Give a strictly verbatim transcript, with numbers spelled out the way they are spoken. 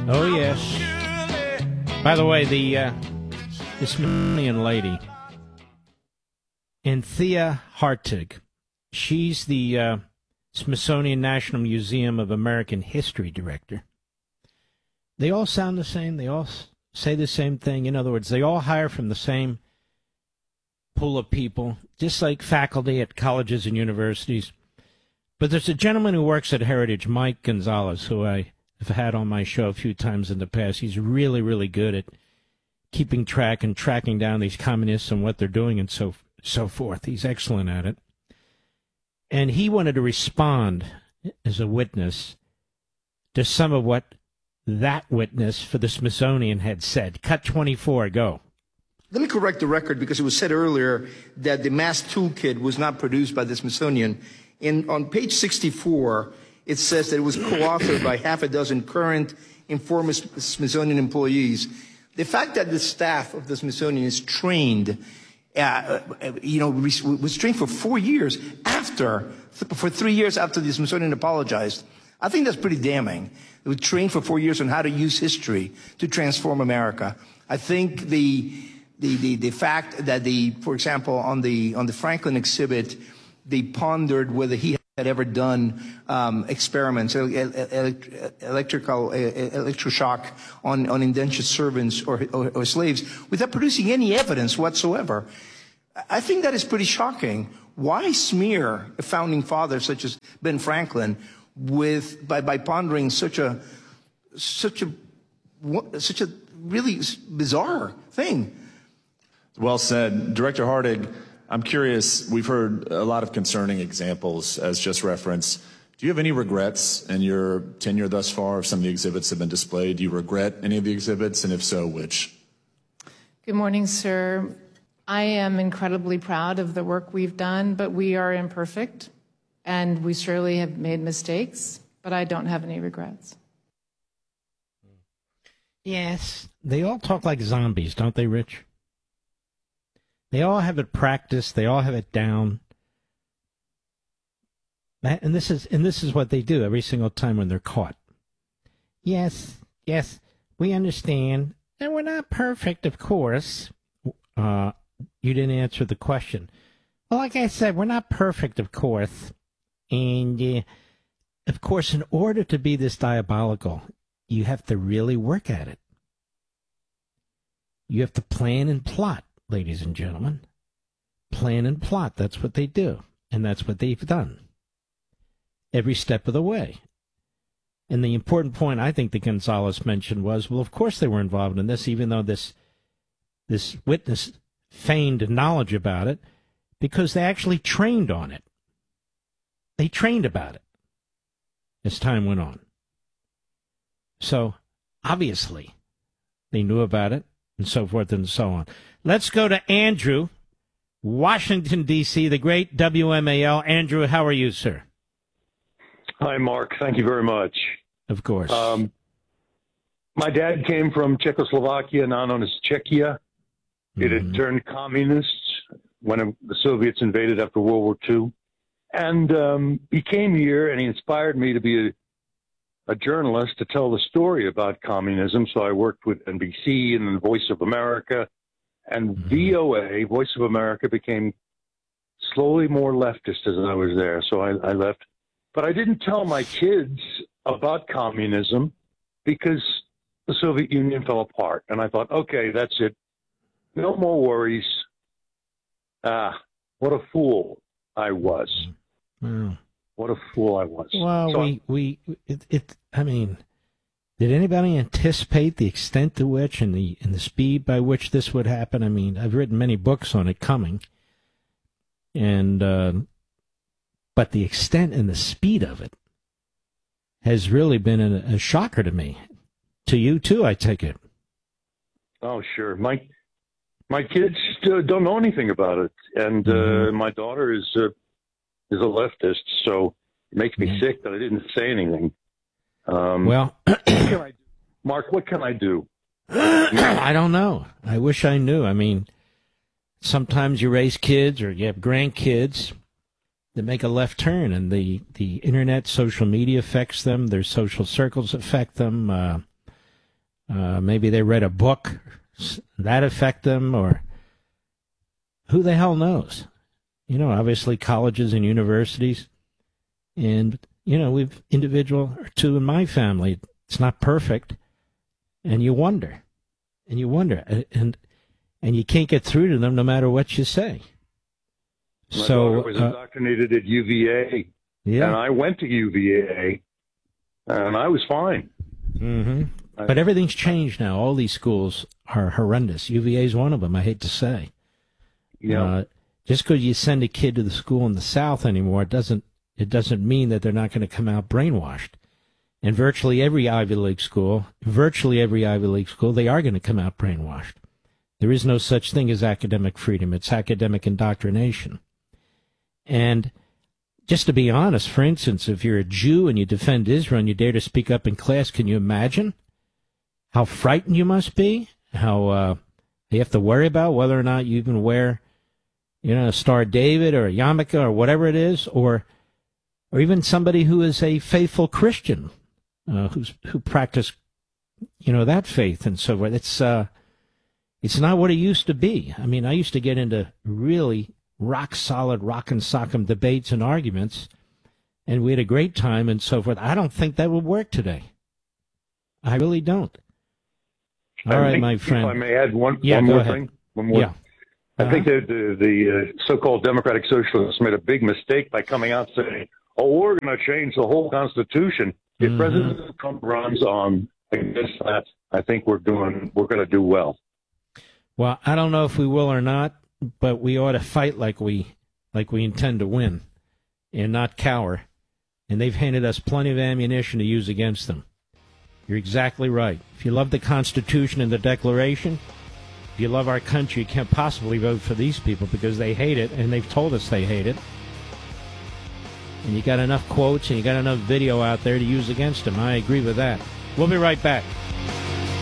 Oh, yes. By the way, the, uh, the Smithsonian lady, Anthea Hartig, she's the uh, Smithsonian National Museum of American History director. They all sound the same. They all say the same thing. In other words, they all hire from the same pool of people, just like faculty at colleges and universities. But there's a gentleman who works at Heritage, Mike Gonzalez, who I have had on my show a few times in the past. He's really, really good at keeping track and tracking down these communists and what they're doing and so so forth. He's excellent at it. And he wanted to respond as a witness to some of what that witness for the Smithsonian had said. Cut twenty-four, go. Let me correct the record because it was said earlier that the mass toolkit was not produced by the Smithsonian. In, on page sixty-four, it says that it was co-authored by half a dozen current and former Smithsonian employees. The fact that the staff of the Smithsonian is trained, uh, you know, was trained for four years after, for three years after the Smithsonian apologized, I think that's pretty damning. They were trained for four years on how to use history to transform America. I think the the the, the fact that the, for example, on the on the Franklin exhibit, they pondered whether he had ever done um, experiments, electrical electroshock on, on indentured servants or, or, or slaves, without producing any evidence whatsoever. I think that is pretty shocking. Why smear a founding father such as Ben Franklin with by, by pondering such a such a such a really bizarre thing? Well said, Director Hartig. I'm curious, we've heard a lot of concerning examples as just referenced. Do you have any regrets in your tenure thus far of some of the exhibits that have been displayed? Do you regret any of the exhibits, and if so, which? Good morning, sir. I am incredibly proud of the work we've done, but we are imperfect, and we surely have made mistakes, but I don't have any regrets. Yes, they all talk like zombies, don't they, Rich? They all have it practiced. They all have it down. And this is and this is what they do every single time when they're caught. Yes, yes, we understand. And we're not perfect, of course. Uh, you didn't answer the question. Well, like I said, we're not perfect, of course. And, uh, of course, in order to be this diabolical, you have to really work at it. You have to plan and plot. Ladies and gentlemen, plan and plot. That's what they do, and that's what they've done every step of the way. And the important point I think that Gonzalez mentioned was, well, of course they were involved in this, even though this this witness feigned knowledge about it, because they actually trained on it. They trained about it as time went on. So, obviously, they knew about it, and so forth and so on. Let's go to Andrew, Washington, D C, the great W M A L. Andrew, how are you, sir? Hi, Mark. Thank you very much. Of course. Um, my dad came from Czechoslovakia, now known as Czechia. It Mm-hmm. had turned communist when the Soviets invaded after World War Two. And um, he came here, and he inspired me to be a, a journalist to tell the story about communism. So I worked with N B C and the Voice of America. And Mm-hmm. V O A, Voice of America, became slowly more leftist as I was there. So I, I left. But I didn't tell my kids about communism because the Soviet Union fell apart. And I thought, okay, that's it. No more worries. Ah, what a fool I was. Wow. What a fool I was. Well, So we, we, it, it, I mean, did anybody anticipate the extent to which and the and the speed by which this would happen? I mean, I've written many books on it coming, and uh, but the extent and the speed of it has really been a, a shocker to me. To you too, I take it. Oh, sure. My my kids uh, don't know anything about it, and Mhm. uh, my daughter is uh, is a leftist, so it makes me Mhm. sick that I didn't say anything. Um, Well, what can I do? Mark, what can I do? I don't know. I wish I knew. I mean, sometimes you raise kids or you have grandkids that make a left turn, and the, the internet, social media affects them. Their social circles affect them. Uh, Uh, maybe they read a book that affect them, or who the hell knows? You know, obviously colleges and universities, and you know, we've individual or two in my family. It's not perfect, and you wonder, and you wonder, and and you can't get through to them no matter what you say. My so daughter was uh, indoctrinated at U V A, yeah, and I went to U V A, and I was fine. mm-hmm. But everything's changed now. All these schools are horrendous. U V A is one of them. I hate to say. Yeah. Uh, just because you send a kid to the school in the South anymore, it doesn't it doesn't mean that they're not going to come out brainwashed. And virtually every Ivy League school, virtually every Ivy League school, they are going to come out brainwashed. There is no such thing as academic freedom. It's academic indoctrination. And just to be honest, for instance, if you're a Jew and you defend Israel and you dare to speak up in class, can you imagine how frightened you must be? How uh, you have to worry about whether or not you even wear, you know, a Star of David or a yarmulke or whatever it is, or or even somebody who is a faithful Christian, uh, who's who practice, you know, that faith and so forth. It's uh, it's not what it used to be. I mean, I used to get into really rock solid, rock and sock'em debates and arguments, and we had a great time and so forth. I don't think that would work today. I really don't. All I right, think, my friend. If I may add one, yeah, one go more ahead. thing. One more. Yeah. Uh-huh. I think that the, the uh, so-called Democratic Socialists made a big mistake by coming out saying, "Oh, we're going to change the whole Constitution." If Mhm. President Trump runs on against that, I think we're doing we're going to do well. Well, I don't know if we will or not, but we ought to fight like we like we intend to win, and not cower. And they've handed us plenty of ammunition to use against them. You're exactly right. If you love the Constitution and the Declaration, if you love our country, you can't possibly vote for these people because they hate it, and they've told us they hate it. And you got enough quotes and you got enough video out there to use against them. I agree with that. We'll be right back.